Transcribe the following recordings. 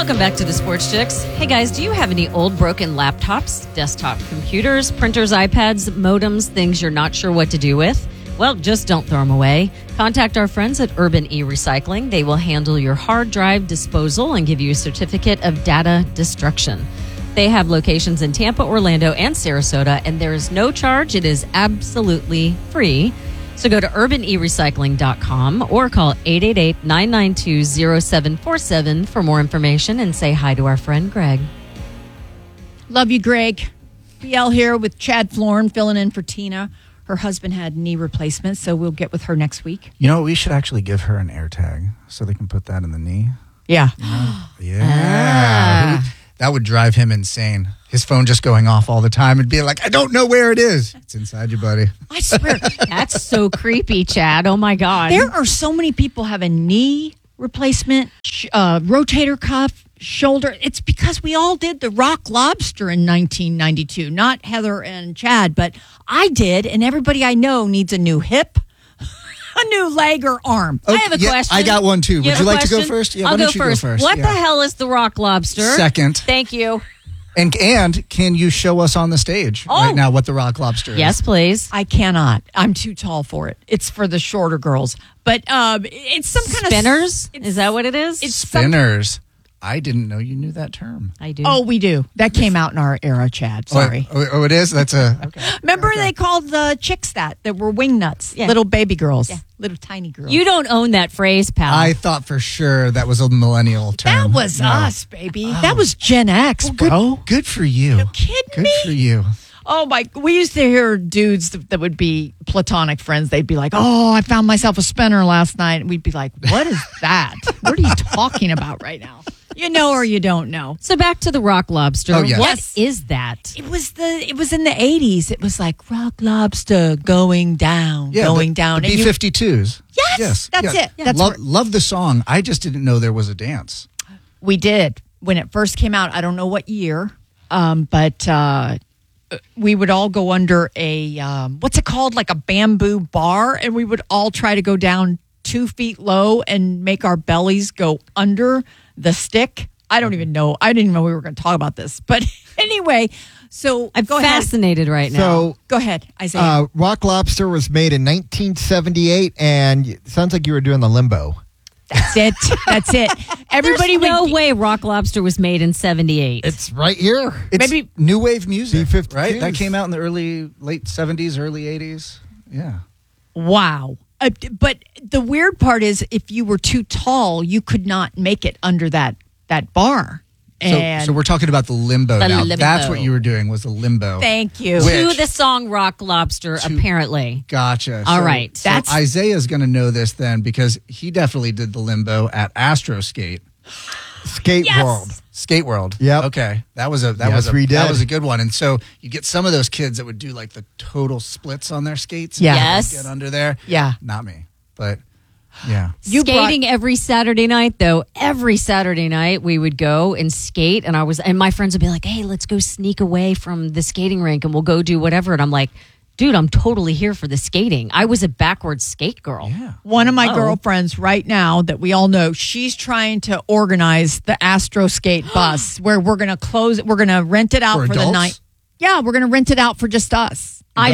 Welcome back to the Sports Chicks. Hey guys, do you have any old broken laptops, desktop computers, printers, iPads, modems, things you're not sure what to do with? Well, just don't throw them away. Contact our friends at Urban E-Recycling. They will handle your hard drive disposal and give you a certificate of data destruction. They have locations in Tampa, Orlando, and Sarasota, and there is no charge. It is absolutely free. So go to urbanerecycling.com or call 888-992-0747 for more information and say hi to our friend Greg. Love you, Greg. BL here with Chad Florin filling in for Tina. Her husband had knee replacement, so we'll get with her next week. You know, we should actually give her an AirTag so they can put that in the knee. Yeah. Yeah. That would drive him insane. His phone just going off all the time and being like, I don't know where it is. It's inside you, buddy. I swear. That's so creepy, Chad. Oh, my God. There are so many people have a knee replacement, rotator cuff, shoulder. It's because we all did the Rock Lobster in 1992. Not Heather and Chad, but I did, and everybody I know needs a new hip, a new leg or arm. I have a question. I got one, too. Would you like to go first? Yeah, I'll go first. What the hell is the Rock Lobster? Second. Thank you. And can you show us on the stage right now what the Rock Lobster is? Yes, please. I cannot. I'm too tall for it. It's for the shorter girls. But it's some kind of... Spinners? Is that what it is? It's Spinners. I didn't know you knew that term. I do. Oh, we do. That came out in our era, Chad. Sorry. Oh, it is? That's a... Okay. Remember they called the chicks that were wing nuts? Yeah. Little baby girls. Yeah. Little tiny girls. You don't own that phrase, pal. I thought for sure that was a millennial term. That was us, baby. Oh. That was Gen X, bro. Good for you. You kidding me? Good for you. Oh, my. We used to hear dudes that would be platonic friends. They'd be like, oh, I found myself a spinner last night. And we'd be like, what is that? What are you talking about right now? You know or you don't know. So back to the Rock Lobster. Oh, yes. What is that? It was in the 80s. It was like Rock Lobster going down. The B-52s. Yes, that's it. Yeah. Love the song. I just didn't know there was a dance. We did. When it first came out, I don't know what year, but we would all go under a, what's it called? Like a bamboo bar. And we would all try to go down 2 feet low and make our bellies go under the stick. I don't even know. I didn't even know we were going to talk about this. But anyway, so I'm fascinated right now. So go ahead, Isaiah. Rock Lobster was made in 1978, and it sounds like you were doing the limbo. That's it. That's it. Everybody There's no way Rock Lobster was made in 78. It's right here. It's maybe new wave music, B-52s. right? That came out in the late 70s, early 80s. Yeah. Wow. But the weird part is if you were too tall, you could not make it under that bar. And So we're talking about the limbo now. limbo. That's what you were doing was the limbo. Thank you. To the song Rock Lobster, apparently. Gotcha. All right. So Isaiah's going to know this then because he definitely did the limbo at Astro Skate. Skate World. Skate World. Yep. Okay. That was a good one. And so you get some of those kids that would do like the total splits on their skates. Yeah. Yes. Get under there. Yeah. Not me. But yeah. Skating every Saturday night, though. Every Saturday night we would go and skate, and my friends would be like, "Hey, let's go sneak away from the skating rink, and we'll go do whatever." And I'm like, "Dude, I'm totally here for the skating." I was a backwards skate girl. Yeah. One of my girlfriends right now that we all know, she's trying to organize the Astro Skate bus where we're going to close it. We're going to rent it out for the night. Yeah, we're going to rent it out for just us. I'm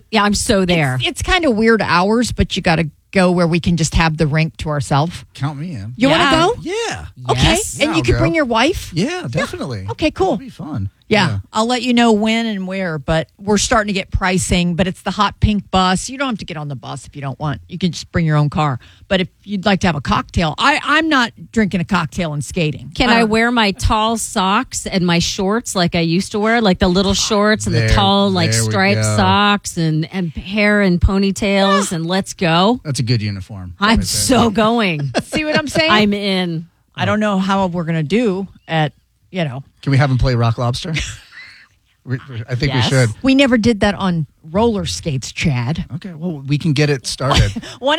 so there. It's kind of weird hours, but you got to go where we can just have the rink to ourselves. Count me in. You want to go? Yeah. Okay. Yes. And you can bring your wife? Yeah, definitely. Okay, cool. It'll be fun. Yeah, I'll let you know when and where, but we're starting to get pricing, but it's the hot pink bus. You don't have to get on the bus if you don't want. You can just bring your own car. But if you'd like to have a cocktail, I'm not drinking a cocktail and skating. Can I wear my tall socks and my shorts like I used to wear, like the little shorts and the tall striped socks and hair and ponytails and let's go? That's a good uniform. I'm so going. See what I'm saying? I'm in. I don't know how we're going to do at, Can we have him play Rock Lobster? I think we should. We never did that on roller skates, Chad. Okay, well, we can get it started.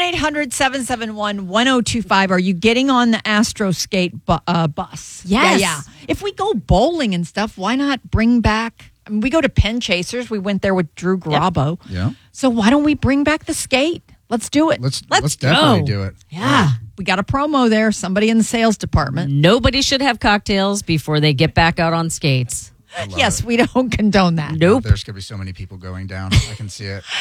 1-800-771-1025. Are you getting on the Astro Skate bus? Yes. Yeah. If we go bowling and stuff, why not bring back... we go to Penn Chasers. We went there with Drew Garabo. Yeah. So why don't we bring back the skate? Let's do it. Let's definitely do it. Yeah. We got a promo there. Somebody in the sales department. Nobody should have cocktails before they get back out on skates. Yes, we don't condone that. Nope. There's going to be so many people going down. I can see it.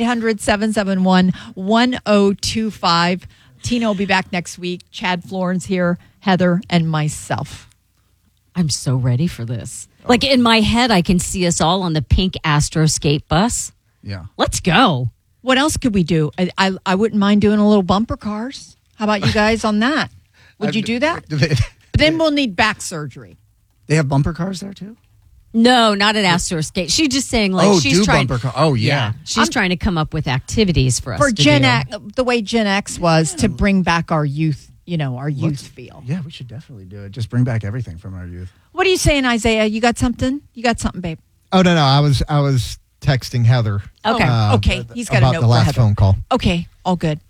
1-800-771-1025. Tina will be back next week. Chad Florence here, Heather, and myself. I'm so ready for this. Like in my head, I can see us all on the pink Astro skate bus. Yeah. Let's go. What else could we do? I wouldn't mind doing a little bumper cars. How about you guys on that? Would you do that? But then we'll need back surgery. They have bumper cars there too? No, not at Astro Skate. She's just saying she's trying. Bumper car. Oh yeah. She's trying to come up with activities for us for to Gen do. X, the way Gen X was to bring back our youth. Our youth feel. Yeah, we should definitely do it. Just bring back everything from our youth. What are you saying, Isaiah? You got something? You got something, babe? Oh no, I was texting Heather. Okay, okay. He's got a about note the for last Heather. phone call. Okay, all good.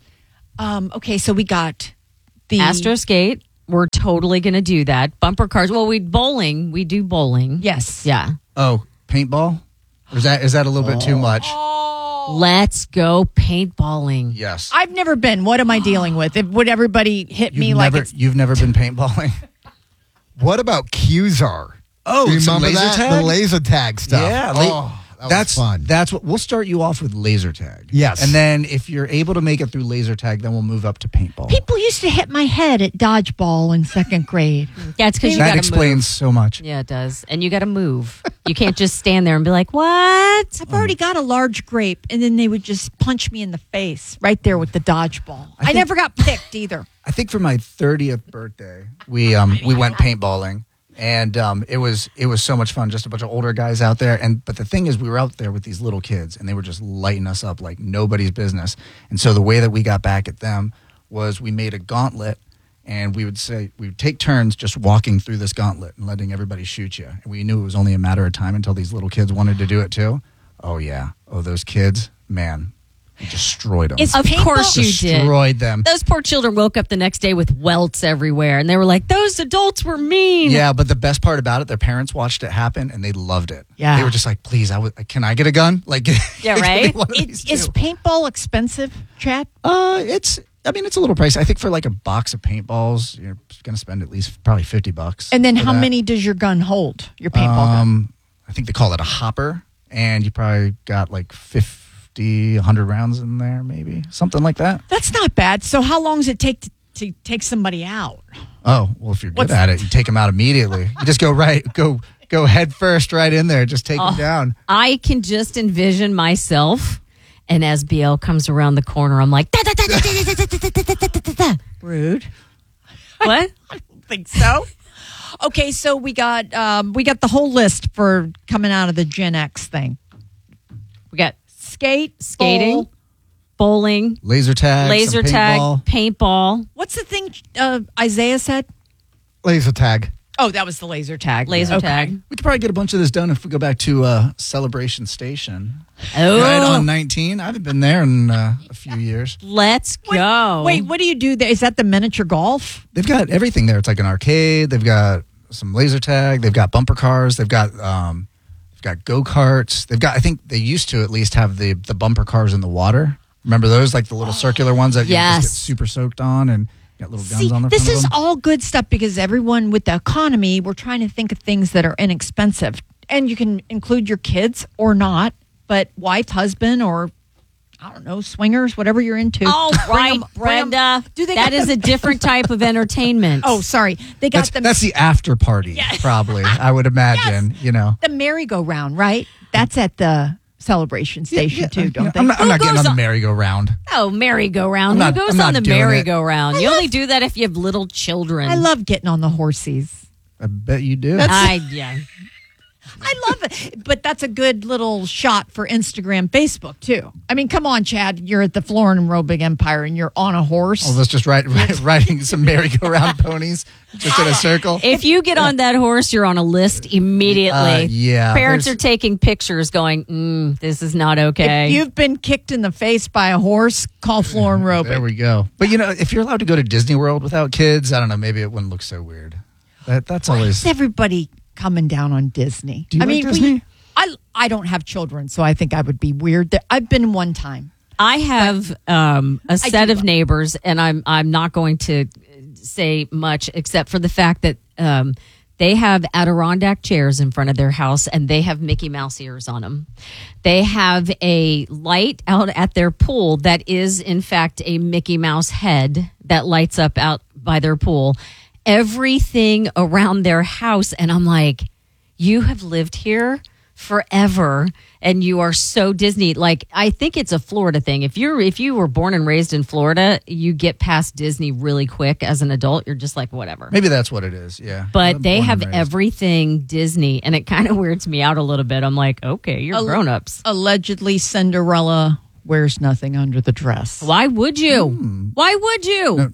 Okay, so we got the Astro Skate. We're totally going to do that. Bumper cars. Well, we do bowling. Yes. Yeah. Oh, paintball? Or is that a little bit too much? Let's go paintballing. Yes. I've never been. What am I dealing with? Would everybody hit me like it's... You've never been paintballing? What about Qzar? Oh, remember some laser that? tag? The laser tag stuff. Yeah. That's fun. That's what we'll start you off with, laser tag. Yes. And then if you're able to make it through laser tag, then we'll move up to paintball. People used to hit my head at dodgeball in second grade. Yeah, it's because you that got to explains move. so much. Yeah, it does. And you got to move. You can't just stand there and be like, what? I've already got a large grape, and then they would just punch me in the face right there with the dodgeball. I never got picked either. I think for my 30th birthday, we went paintballing. And it was so much fun, just a bunch of older guys out there. But the thing is, we were out there with these little kids, and they were just lighting us up like nobody's business. And so the way that we got back at them was we made a gauntlet, and we would take turns just walking through this gauntlet and letting everybody shoot you. And we knew it was only a matter of time until these little kids wanted to do it too. Oh yeah, those kids, man. We destroyed them. Of course you did. Destroyed them. Those poor children woke up the next day with welts everywhere, and they were like, those adults were mean. Yeah, but the best part about it, their parents watched it happen, and they loved it. Yeah. They were just like, please, can I get a gun? Like, yeah, right? Is paintball expensive, Chad? It's a little pricey. I think for like a box of paintballs, you're going to spend at least probably $50. And then how many does your gun hold, your paintball gun? I think they call it a hopper, and you probably got like 100 rounds in there, maybe something like that. That's not bad. So how long does it take to take somebody out? Oh, well, if you're good at it, you take them out immediately. You just go head first right in there, just take them down. I can just envision myself, and as BL comes around the corner, I'm like, Rude. what? I don't think so. Okay, so we got the whole list for coming out of the Gen X thing. We got skating, bowl, bowling, laser tag, paintball. What's the thing Isaiah said? Laser tag. Oh, that was the laser tag. Tag. We could probably get a bunch of this done if we go back to Celebration Station. Oh, Right on 19. I haven't been there in a few years. Let's go. Wait, what do you do there? Is that the miniature golf? They've got everything there. It's like an arcade. They've got some laser tag. They've got bumper cars. They've got go-karts. I think they used to at least have the bumper cars in the water. Remember those, like the little circular ones that you just get super soaked on and got little guns on the front this of is them? all good stuff because everyone with the economy, we're trying to think of things that are inexpensive. And you can include your kids or not, but wife, husband, or I don't know, swingers, whatever you're into. All right, Brenda. That is a different type of entertainment. Oh, sorry. They got That's the after party, probably, I would imagine, the merry-go-round, right? That's at the Celebration Station, too, don't they? I'm not getting on the merry-go-round. Oh, merry-go-round. Who goes on the merry-go-round? You only do that if you have little children. I love getting on the horsies. I bet you do. I love it. But that's a good little shot for Instagram, Facebook, too. I mean, come on, Chad. You're at the Florin and Robig Empire and you're on a horse. Oh, let's just riding some merry-go-round ponies just in a circle. If you get on that horse, you're on a list immediately. Yeah. Parents are taking pictures going, this is not okay. If you've been kicked in the face by a horse, call Florin Robig. There we go. But, if you're allowed to go to Disney World without kids, I don't know, maybe it wouldn't look so weird. That's always... everybody coming down on Disney. Do you like Disney? I don't have children, so I think I would be weird. I've been one time. I have a set of neighbors, and I'm not going to say much except for the fact that they have Adirondack chairs in front of their house, and they have Mickey Mouse ears on them. They have a light out at their pool that is, in fact, a Mickey Mouse head that lights up out by their pool. Everything around their house, and I'm like, you have lived here forever, and you are so Disney. Like, I think it's a Florida thing. If you were born and raised in Florida, you get past Disney really quick as an adult. You're just like, whatever. Maybe that's what it is. Yeah. But they Born have and raised. everything Disney, and it kind of weirds me out a little bit. I'm like, okay, you're grown-ups. Allegedly, Cinderella wears nothing under the dress. Why would you? Why would you?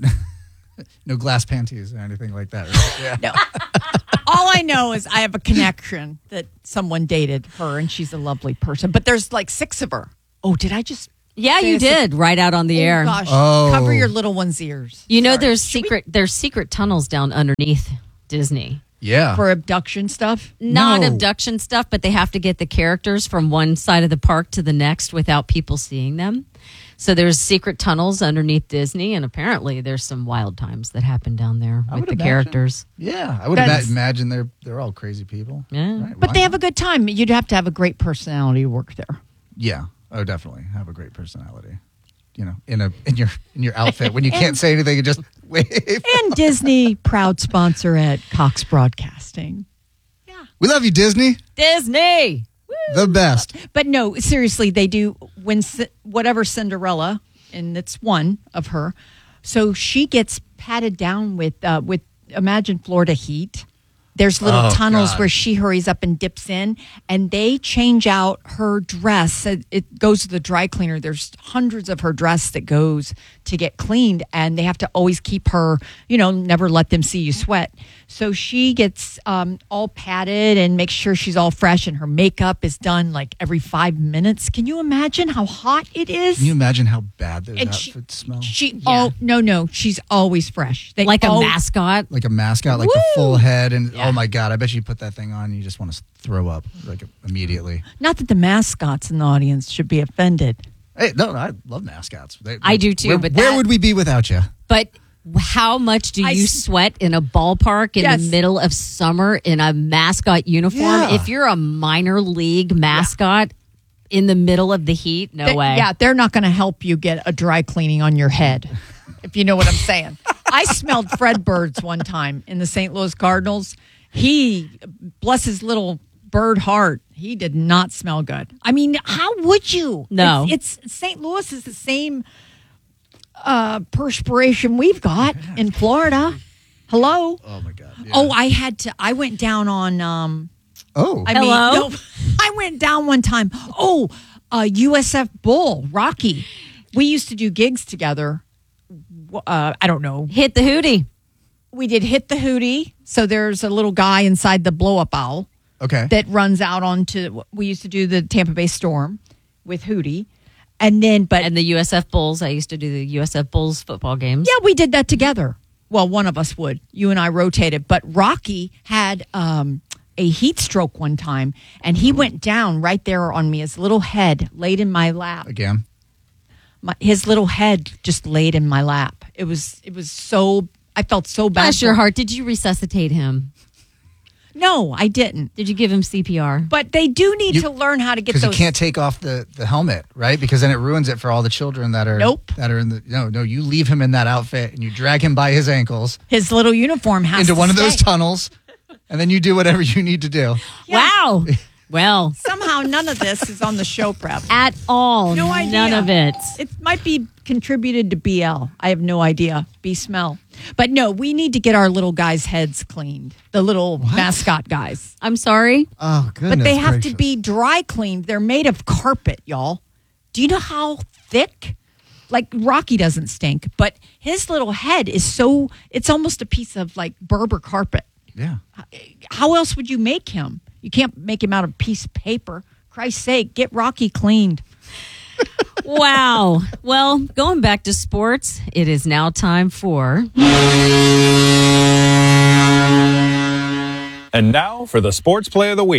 No glass panties or anything like that. Right? Yeah. No. All I know is I have a connection that someone dated her, and she's a lovely person. But there's like 6 of her. Oh, did I just? Yeah, you did. Right out on the air. Gosh, Oh. cover your little one's ears. You know, Sorry. there's secret tunnels down underneath Disney. Yeah. For abduction stuff. Not No. abduction stuff, but they have to get the characters from one side of the park to the next without people seeing them. So there's secret tunnels underneath Disney, and apparently there's some wild times that happen down there I with would the imagine. characters. Yeah. I would That's- imagine they're all crazy people. Yeah. Right, But why they not? have a good time. You'd have to have a great personality to work there. Yeah. Oh, definitely. Have a great personality. You know, in your outfit when you can't say anything, you just wave. And Disney, proud sponsor at Cox Broadcasting. We love you, Disney. Disney! The best. But no, seriously, they do when whatever Cinderella, and it's one of her. So she gets patted down with imagine Florida heat. There's little Oh, tunnels God. where she hurries up and dips in, and they change out her dress. It goes to the dry cleaner. There's hundreds of her dress that goes to get cleaned, and they have to always keep her, never let them see you sweat. So she gets all patted and makes sure she's all fresh, and her makeup is done like every 5 minutes. Can you imagine how hot it is? Can you imagine how bad those And outfits smell? No, she's always fresh. They Like a al- mascot. Like a mascot, like the full head, and oh my God, I bet you put that thing on, and you just want to throw up like immediately. Not that the mascots in the audience should be offended. Hey, no, I love mascots. I do too, but where that- would we be without you? But how much do you sweat in a ballpark in Yes. the middle of summer in a mascot uniform? Yeah. If you're a minor league mascot in the middle of the heat, no way. Yeah, they're not going to help you get a dry cleaning on your head, if you know what I'm saying. I smelled Fred Bird's one time in the St. Louis Cardinals. He, bless his little bird heart, he did not smell good. I mean, how would you? No. It's St. Louis is the same perspiration we've got in Florida. Hello? Oh my God. Yeah. Oh, I went down on Oh. Hello? I went down one time. Oh, USF Bull, Rocky. We used to do gigs together. I don't know. Hit the hootie. We did Hit the Hootie. So there's a little guy inside the blow up owl Okay. that runs out onto. We used to do the Tampa Bay Storm with Hootie. And then, but And the USF Bulls. I used to do the USF Bulls football games. yeah, we did that together. Well, one of us would. You and I rotated. But Rocky had a heat stroke one time, and he went down right there on me. His little head laid in my lap. Again. His little head just laid in my lap. It was so. I felt so bad. Bless your heart. Did you resuscitate him? No, I didn't. Did you give him CPR? But they do need to learn how to get Because those. you can't take off the helmet, right? Because then it ruins it for all the children that are Nope. that are in the no. You leave him in that outfit and you drag him by his ankles His little uniform has into to one of those stay. tunnels, and then you do whatever you need to do. Wow. Well, Somehow, none of this is on the show prep. at all. No idea. None of it. It might be contributed to BL. I have no idea. B smell. But no, we need to get our little guys' heads cleaned. The little mascot guys. I'm sorry. Oh, goodness. But they have to gracious. be dry cleaned. They're made of carpet, y'all. Do you know how thick? Like Rocky doesn't stink, but his little head is so, it's almost a piece of like Berber carpet. Yeah. How else would you make him? You can't make him out of a piece of paper. Christ's sake, get Rocky cleaned. Wow. Well, going back to sports, it is now time for. And now for the Sports Play of the Week.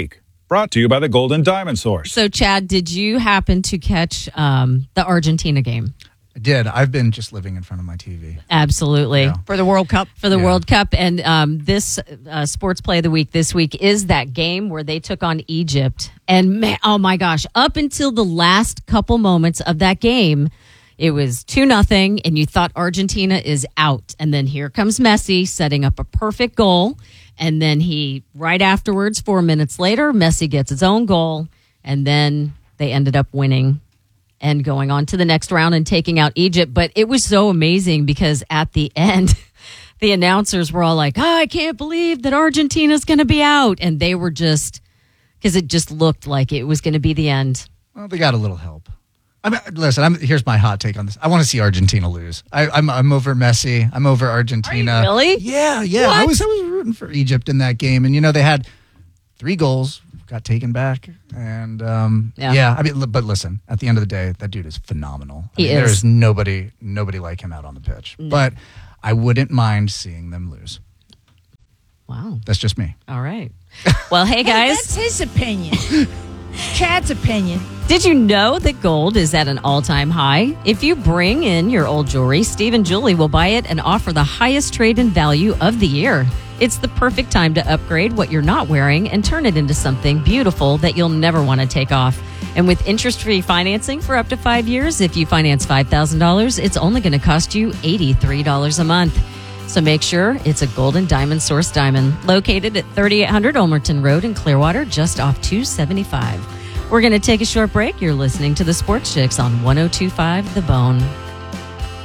Brought to you by the Golden Diamond Source. So, Chad, did you happen to catch the Argentina game? I did. I've been just living in front of my TV. Absolutely. Yeah. For the World Cup. For the Yeah. World Cup. And this sports play of the week this week is that game where they took on Egypt. And man, oh my gosh, up until the last couple moments of that game, it was 2-0, and you thought Argentina is out. And then here comes Messi setting up a perfect goal. And then right afterwards, 4 minutes later, Messi gets his own goal. And then they ended up winning and going on to the next round and taking out Egypt. But it was so amazing because at the end, the announcers were all like, I can't believe that Argentina's going to be out. And they were just, because it just looked like it was going to be the end. Well, they got a little help. I mean, listen, here's my hot take on this. I want to see Argentina lose. I'm over Messi. I'm over Argentina. Are you really? Yeah. What? I was rooting for Egypt in that game. And, they had 3 goals, got taken back. And, I mean, but listen, at the end of the day, that dude is phenomenal. He is. There's nobody like him out on the pitch. No. But I wouldn't mind seeing them lose. Wow. That's just me. All right. Well, hey, guys. That's his opinion. Chad's opinion. Did you know that gold is at an all-time high? If you bring in your old jewelry, Steve and Julie will buy it and offer the highest trade-in value of the year. It's the perfect time to upgrade what you're not wearing and turn it into something beautiful that you'll never want to take off. And with interest-free financing for up to 5 years, if you finance $5,000, it's only going to cost you $83 a month. So make sure it's a Golden Diamond Source diamond, located at 3800 Olmerton Road in Clearwater, just off 275. We're going to take a short break. You're listening to the Sports Chicks on 102.5 The Bone.